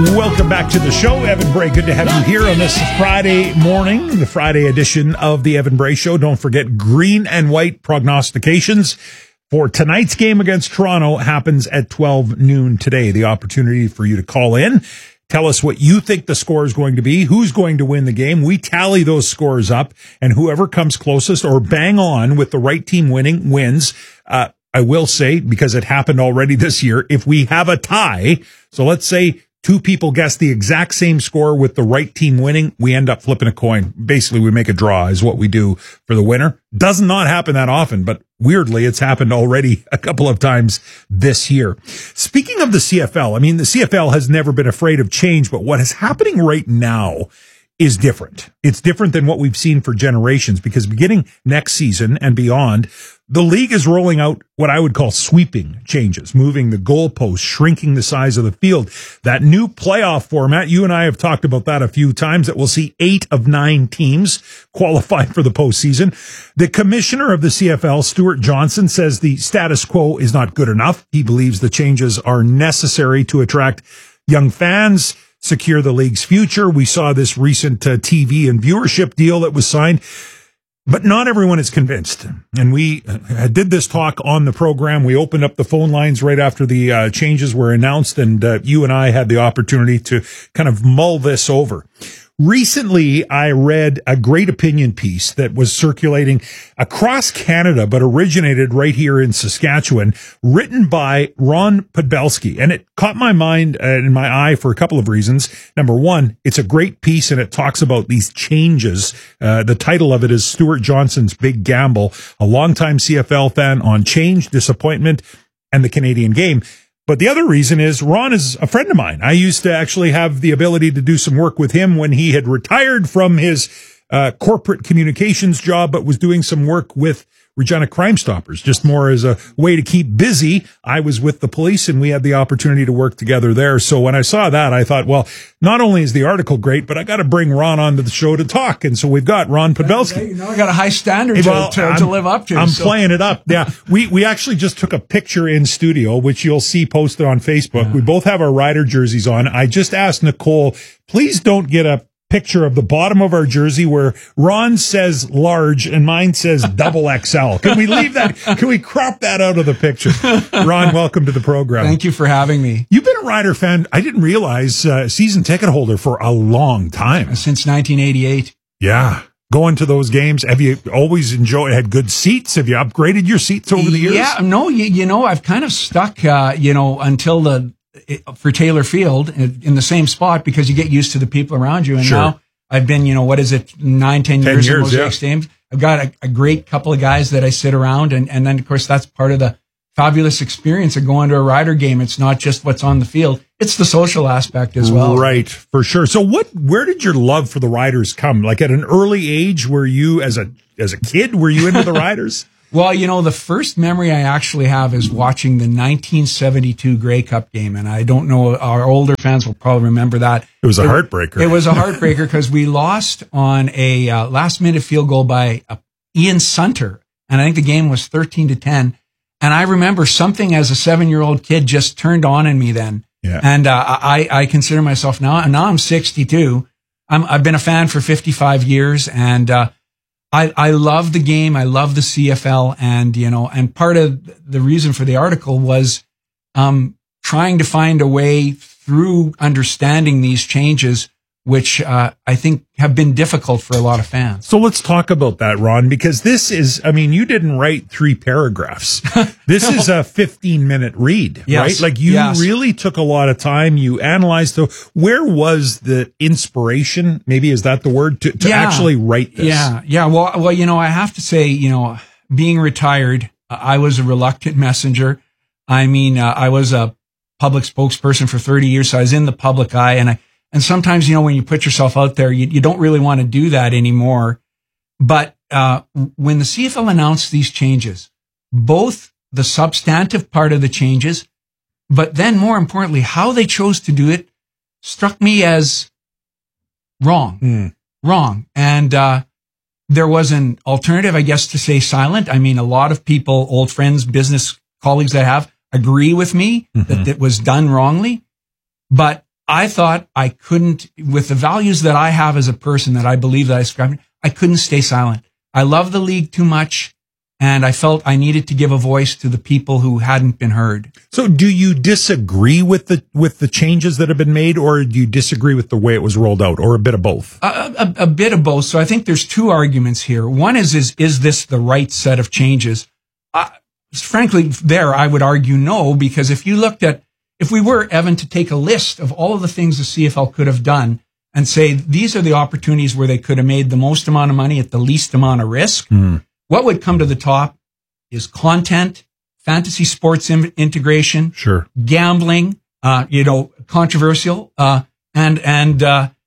Welcome back to the show. Evan Bray, good to have you here on this Friday morning, the Friday edition of the Evan Bray Show. Don't forget, green and white prognostications for tonight's game against Toronto happens at 12 noon today. The opportunity for you to call in. Tell us what you think the score is going to be, who's going to win the game. We tally those scores up, and whoever comes closest or bang on with the right team winning wins. I will say, because it happened already this year, if we have a tie, so let's say two people guess the exact same score with the right team winning, we end up flipping a coin. Basically, we make a draw is what we do for the winner. Does not happen that often, but weirdly, it's happened already a couple of times this year. Speaking of the CFL, I mean, the CFL has never been afraid of change, but what is happening right now is different. It's different than what we've seen for generations, because beginning next season and beyond, the league is rolling out what I would call sweeping changes, moving the goalposts, shrinking the size of the field. That new playoff format, you and I have talked about that a few times, that we'll see 8 of 9 teams qualify for the postseason. The commissioner of the CFL, Stuart Johnson, says the status quo is not good enough. He believes the changes are necessary to attract young fans, secure the league's future. We saw this recent TV and viewership deal that was signed. But not everyone is convinced. And we did this talk on the program. We opened up the phone lines right after the changes were announced, and you and I had the opportunity to kind of mull this over. Recently, I read a great opinion piece that was circulating across Canada, but originated right here in Saskatchewan, written by Ron Podbelski. And it caught my mind and my eye for a couple of reasons. Number one, it's a great piece, and it talks about these changes. The title of it is Stuart Johnson's Big Gamble, a longtime CFL fan on change, disappointment, and the Canadian game. But the other reason is Ron is a friend of mine. I used to actually have the ability to do some work with him when he had retired from his corporate communications job, but was doing some work with Regina Crime Stoppers, just more as a way to keep busy. I was with the police, and we had the opportunity to work together there. So when I saw that, I thought, well, not only is the article great, but I got to bring Ron onto the show to talk. And so we've got Ron Podbelski. You know, I got a high standard to live up to. I'm playing it up. Yeah. We actually just took a picture in studio, which you'll see posted on Facebook. Yeah. We both have our Rider jerseys on. I just asked Nicole, please don't get a picture of the bottom of our jersey where Ron says large and mine says double XL. Can we leave that? Can we crop that out of the picture? Ron, welcome to the program. Thank you for having me. You've been a Rider fan, I didn't realize, season ticket holder for a long time. Since 1988. Yeah. Going to those games, have you always had good seats? Have you upgraded your seats over the years? Yeah, no, you know, I've kind of stuck, until for Taylor Field in the same spot, because you get used to the people around you. And sure. Now I've been, 9-10 years in Mosaic Stadium. I've got a great couple of guys that I sit around, and then of course that's part of the fabulous experience of going to a Rider game. It's not just what's on the field, it's the social aspect as well. Right, for sure. So where did your love for the Riders come? Like at an early age, were you as a kid, were you into the Riders? Well, the first memory I actually have is watching the 1972 Grey Cup game. And I don't know, our older fans will probably remember that. It was a heartbreaker. It was a heartbreaker because we lost on a last-minute field goal by Ian Sunter. And I think the game was 13-10. And I remember something as a 7-year-old kid just turned on in me then. Yeah. And I consider myself now I'm 62. I've been a fan for 55 years, and I love the game. I love the CFL, and part of the reason for the article was trying to find a way through understanding these changes, which I think have been difficult for a lot of fans. So let's talk about that, Ron, because this is, you didn't write 3 paragraphs. This is a 15-minute read, yes, right? Like you really took a lot of time. You analyzed. So where was the inspiration? Maybe is that the word to actually write this? Yeah. Well, I have to say, being retired, I was a reluctant messenger. I was a public spokesperson for 30 years, so I was in the public eye, and sometimes, when you put yourself out there, you don't really want to do that anymore. But when the CFL announced these changes, both the substantive part of the changes, but then more importantly, how they chose to do it, struck me as wrong. And there was an alternative, I guess, to say silent. A lot of people, old friends, business colleagues that I have, agree with me that it was done wrongly. But I thought I couldn't, with the values that I have as a person that I believe that I subscribe to, I couldn't stay silent. I love the league too much, and I felt I needed to give a voice to the people who hadn't been heard. So do you disagree with the changes that have been made, or do you disagree with the way it was rolled out, or a bit of both? A bit of both. So I think there's two arguments here. One is this the right set of changes? Frankly, there I would argue no, because if we were, Evan, to take a list of all of the things the CFL could have done and say, these are the opportunities where they could have made the most amount of money at the least amount of risk, what would come to the top is content, fantasy sports integration, sure, gambling, controversial, and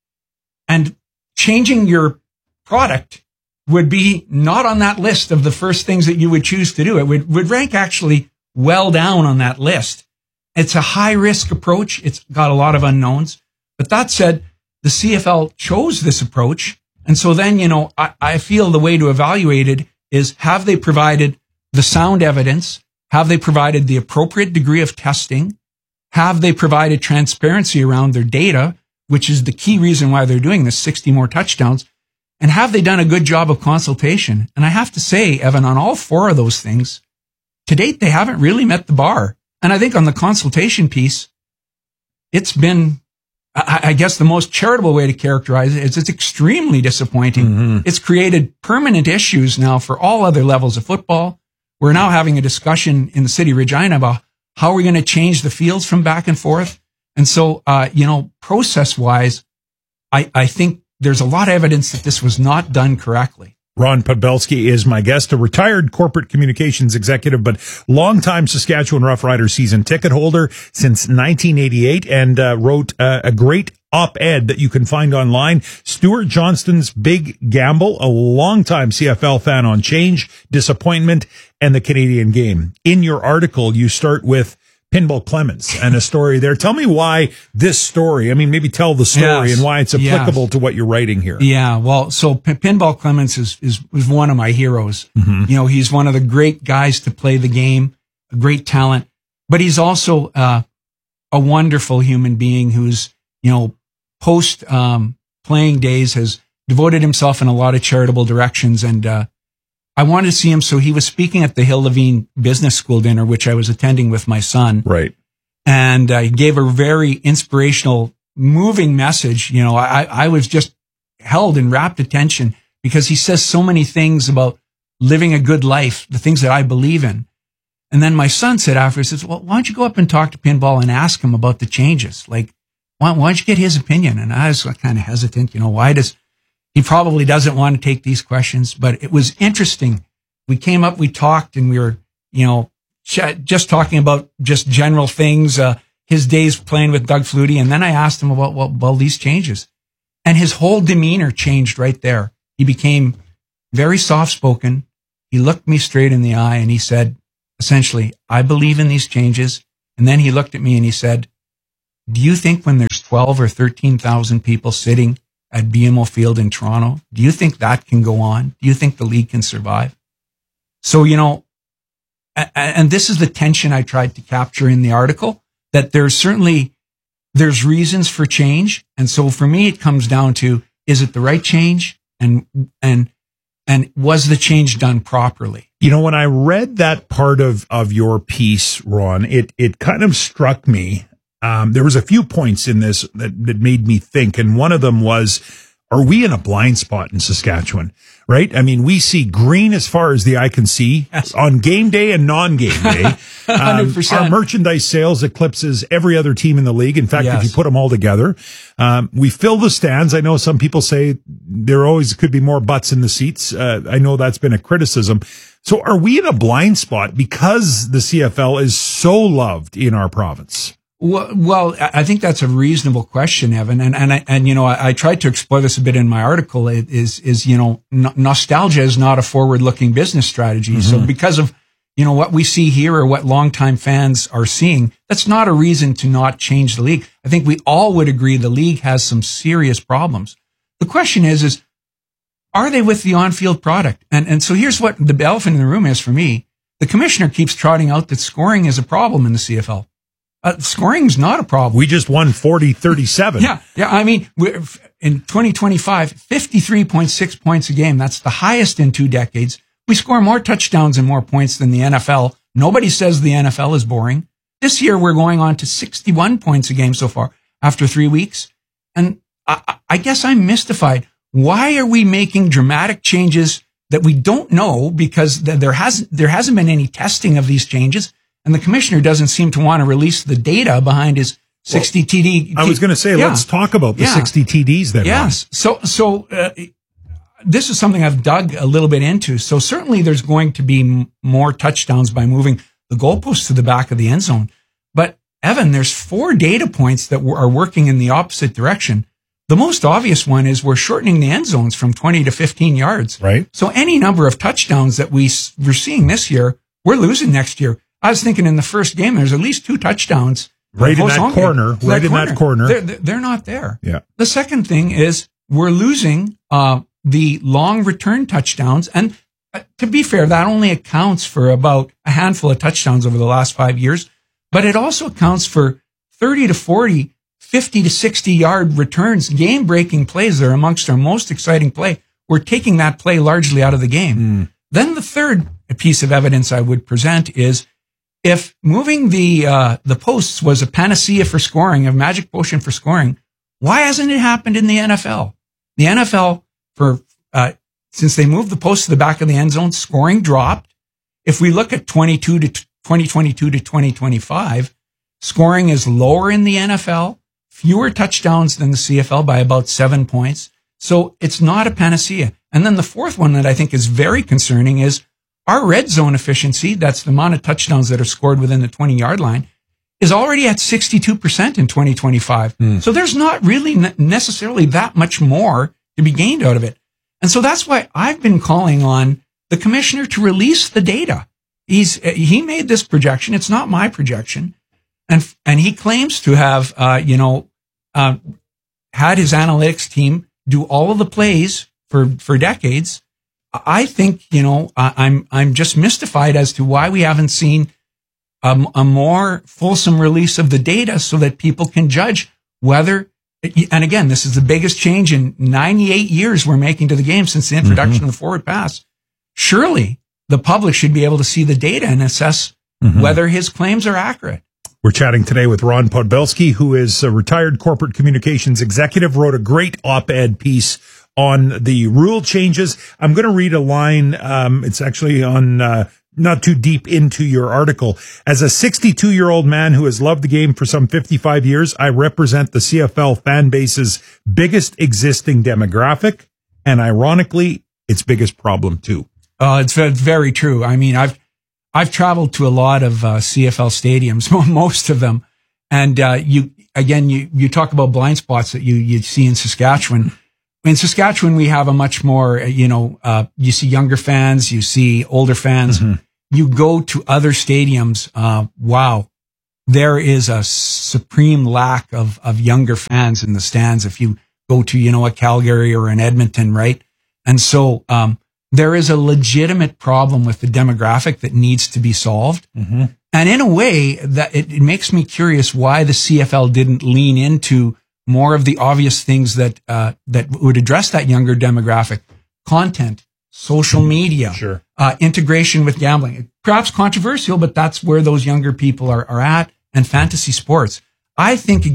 changing your product would be not on that list of the first things that you would choose to do. It would rank actually well down on that list. It's a high risk approach. It's got a lot of unknowns. But that said, the CFL chose this approach. And so then, I feel the way to evaluate it is, have they provided the sound evidence? Have they provided the appropriate degree of testing? Have they provided transparency around their data, which is the key reason why they're doing this, 60 more touchdowns? And have they done a good job of consultation? And I have to say, Evan, on all four of those things, to date, they haven't really met the bar. And I think on the consultation piece, it's been, I guess the most charitable way to characterize it is it's extremely disappointing. Mm-hmm. It's created permanent issues now for all other levels of football. We're now having a discussion in the city of Regina about how we're going to change the fields from back and forth. And so, process-wise, I think there's a lot of evidence that this was not done correctly. Ron Podbelski is my guest, a retired corporate communications executive, but longtime Saskatchewan Roughriders season ticket holder since 1988, and wrote a great op-ed that you can find online. Stuart Johnston's Big Gamble, a longtime CFL fan on change, disappointment, and the Canadian game. In your article, you start with Pinball Clements and a story there. Tell me why this story, maybe tell the story and why it's applicable to what you're writing here. Yeah, well, so Pinball Clements was one of my heroes. Mm-hmm. He's one of the great guys to play the game, a great talent, but he's also a wonderful human being who's, post playing days has devoted himself in a lot of charitable directions. And I wanted to see him. So he was speaking at the Hill Levine Business School dinner, which I was attending with my son. Right. And he gave a very inspirational, moving message. I was just held in rapt attention because he says so many things about living a good life, the things that I believe in. And then my son said after, he says, well, why don't you go up and talk to Pinball and ask him about the changes? Like, why don't you get his opinion? And I was kind of hesitant, he probably doesn't want to take these questions, but it was interesting. We came up, we talked, and we were, just talking about just general things, his days playing with Doug Flutie. And then I asked him about these changes, and his whole demeanor changed right there. He became very soft-spoken. He looked me straight in the eye and he said, essentially, I believe in these changes. And then he looked at me and he said, do you think when there's 12 or 13,000 people sitting at BMO Field in Toronto, do you think that can go on? Do you think the league can survive? So, and this is the tension I tried to capture in the article, that there's reasons for change. And so for me, it comes down to, is it the right change? And was the change done properly? When I read that part of your piece, Ron, it kind of struck me. There was a few points in this that made me think, and one of them was, are we in a blind spot in Saskatchewan? Right? We see green as far as the eye can see on game day and non-game day. 100%. Our merchandise sales eclipses every other team in the league. In fact, if you put them all together, we fill the stands. I know some people say there always could be more butts in the seats. I know that's been a criticism. So are we in a blind spot because the CFL is so loved in our province? Well, I think that's a reasonable question, Evan. And I tried to explore this a bit in my article. Nostalgia is not a forward-looking business strategy. Mm-hmm. So because of, what we see here or what longtime fans are seeing, that's not a reason to not change the league. I think we all would agree the league has some serious problems. The question is are they with the on-field product? And so here's what the elephant in the room is for me. The commissioner keeps trotting out that scoring is a problem in the CFL. Scoring's not a problem. We just won 40-37. Yeah. I mean, in 2025, 53.6 points a game. That's the highest in 2 decades. We score more touchdowns and more points than the NFL. Nobody says the NFL is boring. This year, we're going on to 61 points a game so far after 3 weeks. And I guess I'm mystified. Why are we making dramatic changes that we don't know, because there hasn't been any testing of these changes, and the commissioner doesn't seem to want to release the data behind his 60 TD. I was going to say, let's talk about the 60 TDs then. Yes. So this is something I've dug a little bit into. So certainly there's going to be more touchdowns by moving the goalposts to the back of the end zone. But Evan, there's 4 data points that are working in the opposite direction. The most obvious one is we're shortening the end zones from 20 to 15 yards. Right. So any number of touchdowns that we're seeing this year, we're losing next year. I was thinking in the first game, there's at least 2 touchdowns. Right in that corner. They're not there. Yeah. The second thing is we're losing the long return touchdowns. And to be fair, that only accounts for about a handful of touchdowns over the last 5 years. But it also accounts for 30 to 40, 50 to 60 yard returns, game breaking plays that are amongst our most exciting play. We're taking that play largely out of the game. Then the third piece of evidence I would present is, if moving the posts was a panacea for scoring, a magic potion for scoring, why hasn't it happened in the NFL? The NFL, since they moved the posts to the back of the end zone, scoring dropped. If we look at 2022 to 2025, scoring is lower in the NFL, fewer touchdowns than the CFL by about 7 points. So it's not a panacea. And then the fourth one that I think is very concerning is our red zone efficiency, that's the amount of touchdowns that are scored within the 20-yard line, is already at 62% in 2025. So there's not really necessarily that much more to be gained out of it. And so that's why I've been calling on the commissioner to release the data. He made this projection. It's not my projection. And he claims to have, had his analytics team do all of the plays for decades. I think, I'm just mystified as to why we haven't seen a more fulsome release of the data so that people can judge whether, and again, this is the biggest change in 98 years we're making to the game since the introduction of the forward pass. Surely the public should be able to see the data and assess whether his claims are accurate. We're chatting today with Ron Podbelski, who is a retired corporate communications executive, wrote a great op-ed piece on the rule changes. I'm going to read a line. It's actually on, not too deep into your article. As a 62-year-old man who has loved the game for some 55 years, I represent the CFL fan base's biggest existing demographic, and ironically, its biggest problem too. It's very true. I mean, I've traveled to a lot of CFL stadiums, most of them, and you talk about blind spots that you see in Saskatchewan. In Saskatchewan, we have a much more, you see younger fans, you see older fans. You go to other stadiums, wow, there is a supreme lack of younger fans in the stands. If you go to, a Calgary or an Edmonton, right? And so, there is a legitimate problem with the demographic that needs to be solved. And in a way that it makes me curious why the CFL didn't lean into more of the obvious things that would address that younger demographic: content, social media, integration with gambling. Perhaps controversial, but that's where those younger people are at, and fantasy sports. I think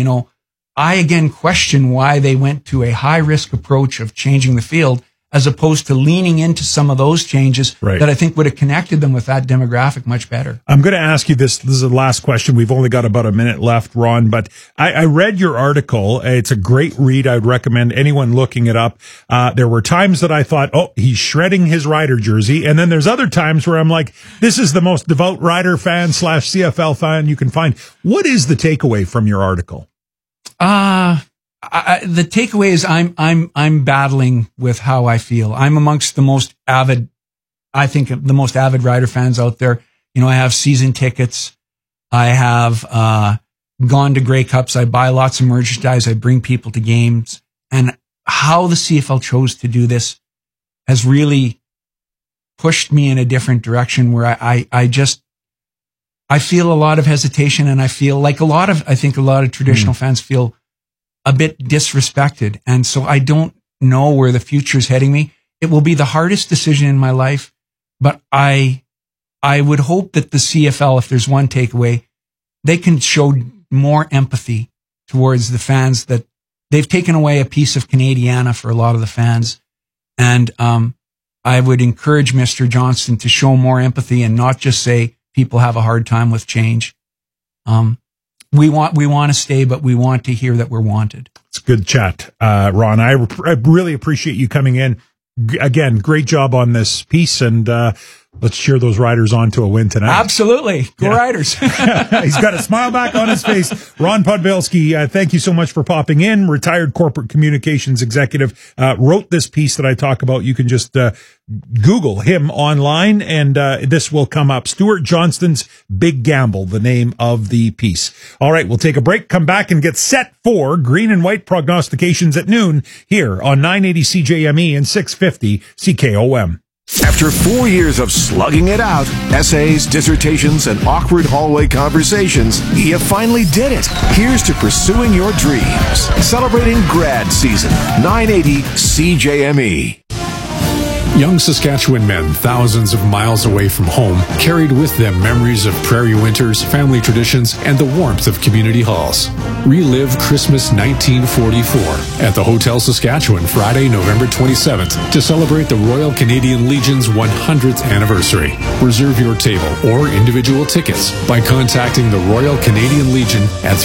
I question why they went to a high risk approach of changing the field, as opposed to leaning into some of those changes that I think would have connected them with that demographic much better. I'm going to ask you this. This is the last question. We've only got about a minute left, Ron, but I read your article. It's a great read. I'd recommend anyone looking it up. There were times that I thought, he's shredding his Rider jersey. And then there's other times where I'm like, this is the most devout Rider fan / CFL fan you can find. What is the takeaway from your article? The takeaway is I'm battling with how I feel. I'm amongst the most avid Rider fans out there. I have season tickets. I have gone to Grey Cups. I buy lots of merchandise. I bring people to games. And how the CFL chose to do this has really pushed me in a different direction, where I feel a lot of hesitation, and I feel like I think a lot of traditional fans feel a bit disrespected. And so I don't know where the future is heading me. It will be the hardest decision in my life, but I would hope that the CFL, if there's one takeaway, they can show more empathy towards the fans, that they've taken away a piece of Canadiana for a lot of the fans. And I would encourage Mr. Johnston to show more empathy and not just say people have a hard time with change. We want to stay, but we want to hear that we're wanted. It's good chat, Ron. I really appreciate you coming in. Again, great job on this piece, and let's cheer those Riders on to a win tonight. Absolutely. Go Riders. He's got a smile back on his face. Ron Podbielski, thank you so much for popping in. Retired corporate communications executive, wrote this piece that I talk about. You can just Google him online, and this will come up. Stuart Johnston's Big Gamble, the name of the piece. All right, we'll take a break, come back, and get set for Green and White prognostications at noon here on 980 CJME and 650 CKOM. After 4 years of slugging it out, essays, dissertations, and awkward hallway conversations, you finally did it. Here's to pursuing your dreams. Celebrating grad season, 980 CJME. Young Saskatchewan men thousands of miles away from home carried with them memories of prairie winters, family traditions, and the warmth of community halls. Relive Christmas 1944 at the Hotel Saskatchewan Friday, November 27th to celebrate the Royal Canadian Legion's 100th anniversary. Reserve your table or individual tickets by contacting the Royal Canadian Legion at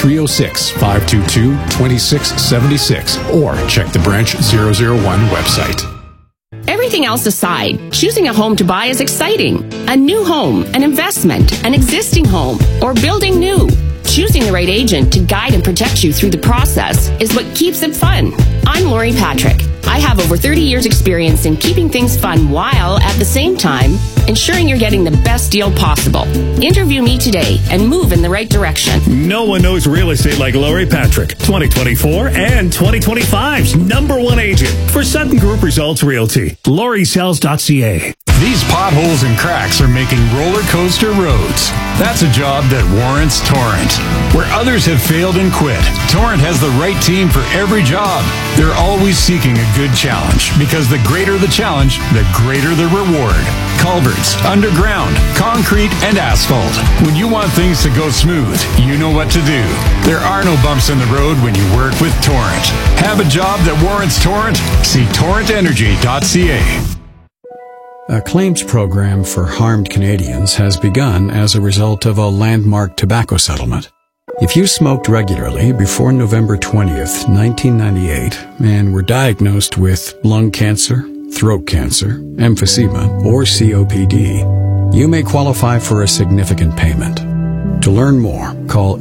306-522-2676 or check the Branch 001 website. Everything else aside, choosing a home to buy is exciting. A new home, an investment, an existing home, or building new. Choosing the right agent to guide and protect you through the process is what keeps it fun. I'm Lori Patrick. I have over 30 years experience in keeping things fun while, at the same time, ensuring you're getting the best deal possible. Interview me today and move in the right direction. No one knows real estate like Lori Patrick, 2024 and 2025's #1 agent for Sutton Group Results Realty. LoriSells.ca. These potholes and cracks are making roller coaster roads. That's a job that warrants Torrent. Where others have failed and quit, Torrent has the right team for every job. They're always seeking a good challenge, because the greater the challenge, the greater the reward. Culverts, underground, concrete, and asphalt. When you want things to go smooth, you know what to do. There are no bumps in the road when you work with Torrent. Have a job that warrants Torrent? See torrentenergy.ca. A claims program for harmed Canadians has begun as a result of a landmark tobacco settlement. If you smoked regularly before November 20th, 1998, and were diagnosed with lung cancer, throat cancer, emphysema, or COPD, you may qualify for a significant payment. To learn more, call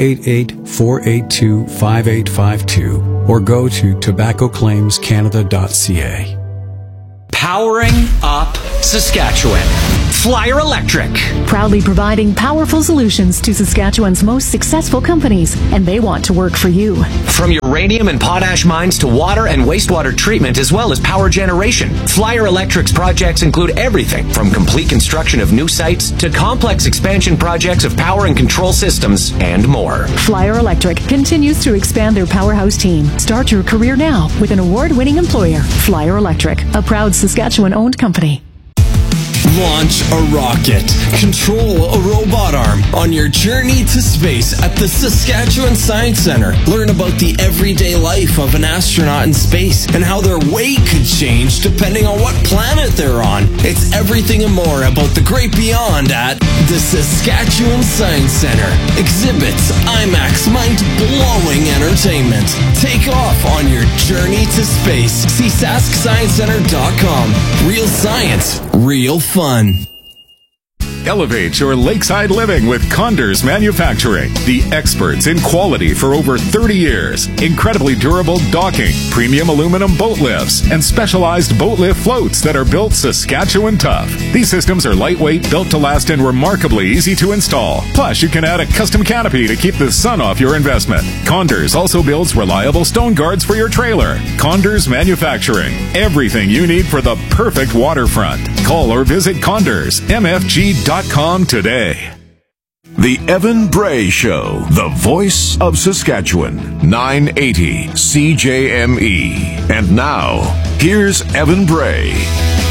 888-482-5852 or go to tobaccoclaimscanada.ca. Powering up Saskatchewan. Flyer Electric. Proudly providing powerful solutions to Saskatchewan's most successful companies, and they want to work for you. From uranium and potash mines to water and wastewater treatment, as well as power generation, Flyer Electric's projects include everything from complete construction of new sites to complex expansion projects of power and control systems and more. Flyer Electric continues to expand their powerhouse team. Start your career now with an award-winning employer, Flyer Electric, a proud Saskatchewan-owned company. Launch a rocket. Control a robot arm on your journey to space at the Saskatchewan Science Centre. Learn about the everyday life of an astronaut in space and how their weight could change depending on what planet they're on. It's everything and more about the great beyond at the Saskatchewan Science Centre. Exhibits, IMAX, mind-blowing entertainment. Take off on your journey to space. See SaskScienceCenter.com. Real science, real fun. Elevate your lakeside living with Condors Manufacturing, the experts in quality for over 30 years. Incredibly durable docking, premium aluminum boat lifts, and specialized boat lift floats that are built Saskatchewan tough. These systems are lightweight, built to last, and remarkably easy to install. Plus, you can add a custom canopy to keep the sun off your investment. Condors also builds reliable stone guards for your trailer. Condors Manufacturing, everything you need for the perfect waterfront. Call or visit CondorsMFG.com today. The Evan Bray Show, the voice of Saskatchewan, 980 CJME. And now, here's Evan Bray.